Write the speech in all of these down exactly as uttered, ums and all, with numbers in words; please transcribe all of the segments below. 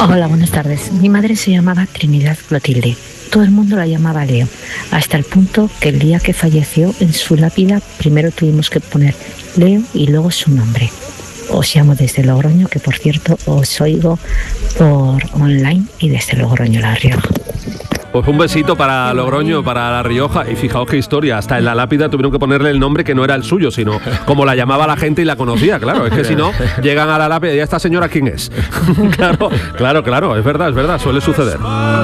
Hola, buenas tardes. Mi madre se llamaba Trinidad Clotilde. Todo el mundo la llamaba Leo, hasta el punto que el día que falleció en su lápida primero tuvimos que poner Leo y luego su nombre. Os llamo desde Logroño, que por cierto os oigo por online y desde Logroño, La Rioja. Pues un besito para Logroño, para La Rioja, y fijaos qué historia, hasta en la lápida tuvieron que ponerle el nombre que no era el suyo, sino como la llamaba la gente y la conocía, claro, es que si no, llegan a la lápida y esta señora ¿quién es? Claro, claro, claro, es verdad, es verdad, suele suceder.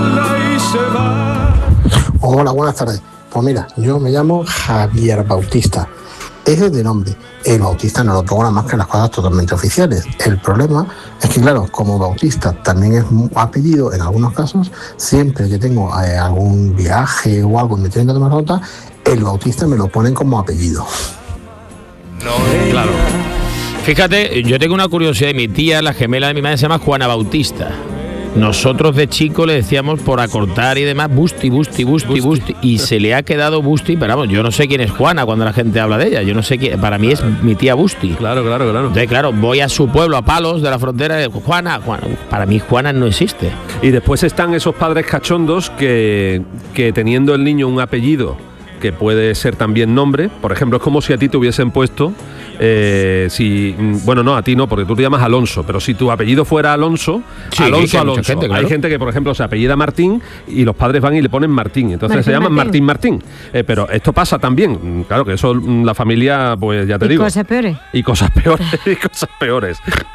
Hola, buenas tardes. Pues mira, yo me llamo Javier Bautista. Ese es de nombre. El Bautista no lo pongo nada más que en las cosas totalmente oficiales. El problema es que, claro, como Bautista también es un apellido en algunos casos, siempre que tengo eh, algún viaje o algo y me tienen que tomar nota, el Bautista me lo ponen como apellido. No, claro. Fíjate, yo tengo una curiosidad. Mi tía, la gemela de mi madre, se llama Juana Bautista. Nosotros de chico le decíamos por acortar y demás Busti, Busti, Busti, Busti, y se le ha quedado Busti, pero vamos, yo no sé quién es Juana cuando la gente habla de ella, yo no sé quién, para mí es mi tía Busti. Claro, claro, claro. Entonces, claro, voy a su pueblo, a Palos de la frontera, Juana, Juana, para mí Juana no existe. Y después están esos padres cachondos que, que teniendo el niño un apellido que puede ser también nombre, por ejemplo, es como si a ti te hubiesen puesto, eh, si, bueno, no, a ti no, porque tú te llamas Alonso, pero si tu apellido fuera Alonso, sí, Alonso, Alonso. Gente, claro. Hay gente que, por ejemplo, se apellida Martín y los padres van y le ponen Martín, entonces Martín, se llaman Martín Martín. Martín. Eh, pero esto pasa también, claro que eso la familia, pues ya te y digo. Y cosas peores. Y cosas peores, y cosas peores.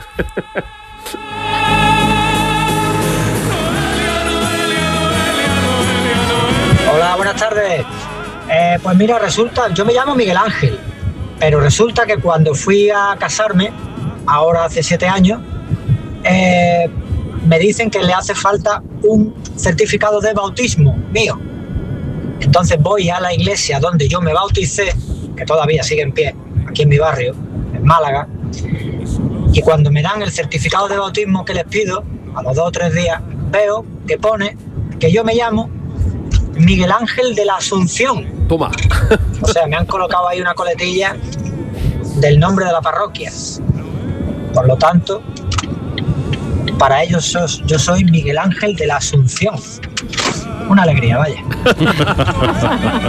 Hola, buenas tardes. Eh, pues mira, resulta, yo me llamo Miguel Ángel, pero resulta que cuando fui a casarme, ahora hace siete años, eh, me dicen que le hace falta un certificado de bautismo mío. Entonces voy a la iglesia donde yo me bauticé, que todavía sigue en pie, aquí en mi barrio, en Málaga, y cuando me dan el certificado de bautismo que les pido, a los dos o tres días, veo que pone que yo me llamo Miguel Ángel de la Asunción. Toma. O sea, me han colocado ahí una coletilla del nombre de la parroquia. Por lo tanto, para ellos sos, yo soy Miguel Ángel de la Asunción. Una alegría, vaya.